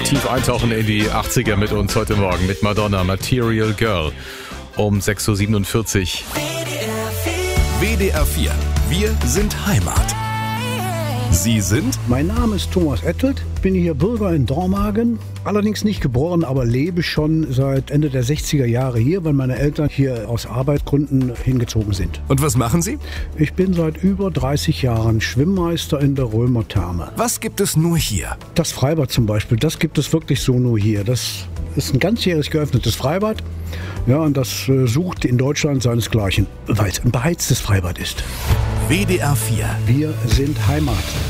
tief eintauchen in die 80er mit uns heute Morgen mit Madonna, Material Girl, um 6.47 Uhr. WDR 4. Wir sind Heimat. Sie sind? Mein Name ist Thomas Ettelt, bin hier Bürger in Dormagen, allerdings nicht geboren, aber lebe schon seit Ende der 60er Jahre hier, weil meine Eltern hier aus Arbeitsgründen hingezogen sind. Und was machen Sie? Ich bin seit über 30 Jahren Schwimmmeister in der Römertherme. Was gibt es nur hier? Das Freibad zum Beispiel, das gibt es wirklich so nur hier. Das ist ein ganzjährig geöffnetes Freibad. Ja, und das sucht in Deutschland seinesgleichen, weil es ein beheiztes Freibad ist. WDR 4. Wir sind Heimat.